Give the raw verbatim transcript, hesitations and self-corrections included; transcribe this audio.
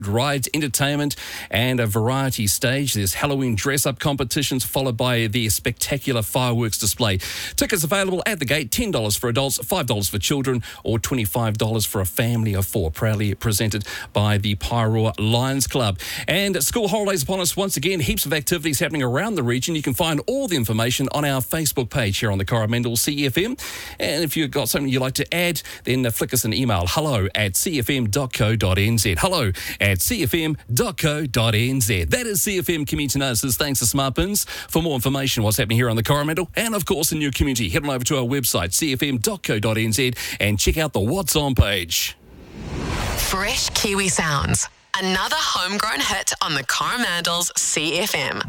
rides, entertainment, and a variety stage. There's Halloween dress-up competitions followed by the spectacular fireworks display. Tickets available at the gate, ten dollars for adults, five dollars for children, or twenty-five dollars for a family of four. Proudly presented by the Paeroa Lions Club. And school holidays upon us once again. Heaps of activities happening around the region. You can find all the information on our Facebook page here on the Coromandel C F M. And if you've got something you'd like to add, then flick us an email, hello at c f m dot co dot n z. Hello at c f m dot co dot n z. That is C F M Community Notices. Thanks to SmartBins. For more information, what's happening here on the Coromandel, and of course in your community, head on over to our website, c f m dot co dot n z, and check out the What's On page. Fresh Kiwi sounds. Another homegrown hit on the Coromandel's C F M.